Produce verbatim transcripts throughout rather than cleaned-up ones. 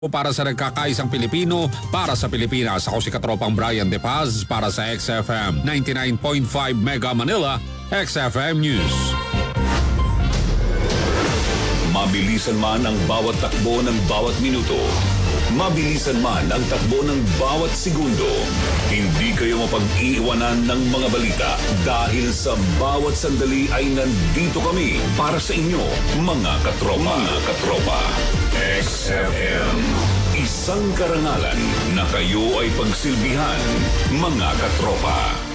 Para sa nagkakaisang Pilipino, para sa Pilipinas. Ako si Katropang Brian De Paz para sa X F M ninety-nine point five Mega Manila, X F M News. Mabilisan man ang bawat takbo ng bawat minuto. Mabilisan man ang takbo ng bawat segundo. Hindi kayo mapag-iiwanan ng mga balita dahil sa bawat sandali ay nandito kami para sa inyo, mga katropa. Mga katropa. X F M. Isang karangalan na kayo ay pagsilbihan, mga katropa.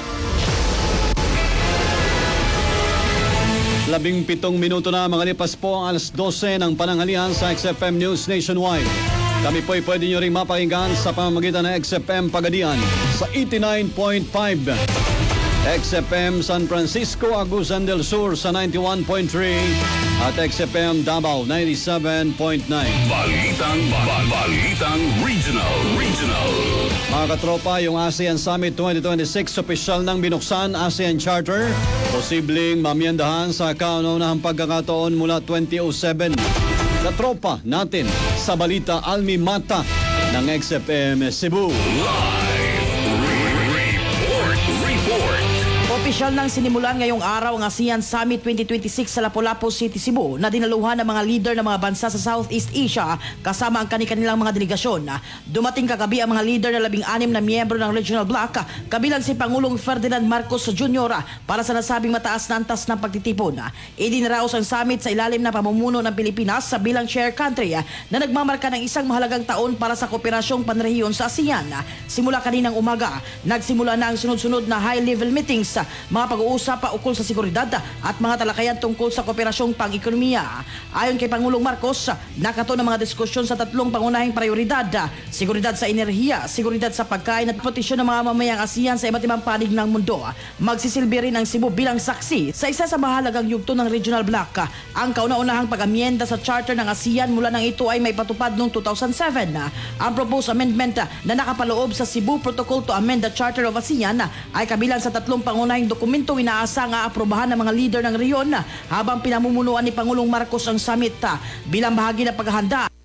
Labing pitong minuto na mga lipas po ang alas dose ng pananghalian sa X F M News Nationwide. Kami po'y pwede nyo rin mapakinggan sa pamamagitan ng X F M Pagadian sa eighty-nine point five. X F M San Francisco, Agusan del Sur sa ninety-one point three at X F M Davao ninety-seven point nine. Balitang, ba- balitang regional, regional. Mga katropa, yung ASEAN Summit twenty twenty-six opisyal nang binuksan ASEAN Charter. Posibleng mamyandahan sa kauna-unahang pagkakataon mula twenty oh seven. Katropa natin sa balita Almi Mata ng X F M Cebu. Live report, report. Opisyal nang sinimulan ngayong araw ang ASEAN Summit twenty twenty-six sa Lapu-Lapu City, Cebu na dinaluhan ng mga leader ng mga bansa sa Southeast Asia kasama ang kani-kanilang mga delegasyon. Dumating kagabi ang mga leader na labing-anim na miyembro ng Regional Bloc, kabilang si Pangulong Ferdinand Marcos Junior para sa nasabing mataas na antas ng pagtitipon. Idinaraos ang summit sa ilalim na pamumuno ng Pilipinas sa bilang chair country na nagmamarka ng isang mahalagang taon para sa kooperasyong panrehiyon sa ASEAN. Simula kaninang umaga, nagsimula na ang sunod-sunod na high-level meetings, mga pag-uusap pa ukol sa seguridad at mga talakayan tungkol sa kooperasyong pang-ekonomiya. Ayon kay Pangulong Marcos, nakato ng mga diskusyon sa tatlong pangunahing prioridad: seguridad sa enerhiya, seguridad sa pagkain at proteksyon ng mga mamayang ASEAN sa iba't ibang panig ng mundo. Magsisilbi rin ang Cebu bilang saksi sa isa sa mahalagang yugto ng Regional Bloc, ang kauna-unahang pag-amyenda sa charter ng ASEAN mula nang ito ay may patupad noong two thousand seven. Ang proposed amendment na nakapaloob sa Cebu Protocol to amend the Charter of ASEAN ay kabilang sa tatlong pangunahing dokumento inaasang aaprobahan ng mga leader ng rehiyon habang pinamumunuan ni Pangulong Marcos ang summit. Bilang bahagi ng paghahanda